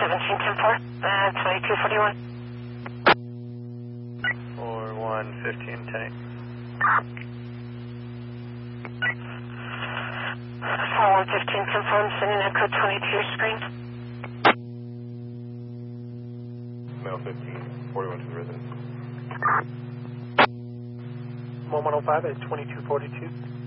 2241. 411510. 4115 confirmed, sending that code 20 to your screen. Mail 15, 41 to the residence. 1105 at 2242.